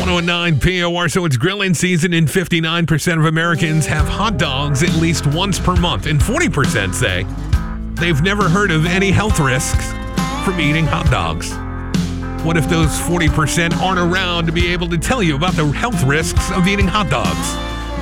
109 POR, so it's grilling season, and 59% of Americans have hot dogs at least once per month, and 40% say they've never heard of any health risks from eating hot dogs. What if those 40% aren't around to be able to tell you about the health risks of eating hot dogs?